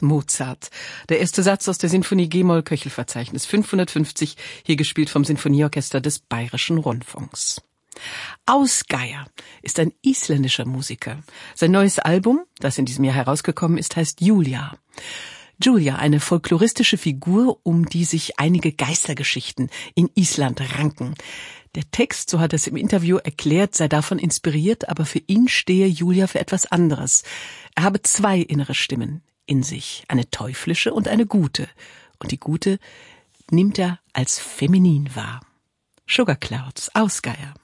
Mozart. Der erste Satz aus der Sinfonie G-Moll Köchelverzeichnis 550, hier gespielt vom Sinfonieorchester des Bayerischen Rundfunks. Ásgeir ist ein isländischer Musiker. Sein neues Album, das in diesem Jahr herausgekommen ist, heißt Julia. Julia, eine folkloristische Figur, um die sich einige Geistergeschichten in Island ranken. Der Text, so hat er es im Interview erklärt, sei davon inspiriert, aber für ihn stehe Julia für etwas anderes. Er habe zwei innere Stimmen in sich, eine teuflische und eine gute. Und die gute nimmt er als feminin wahr. Sugar Clouds, Ásgeir.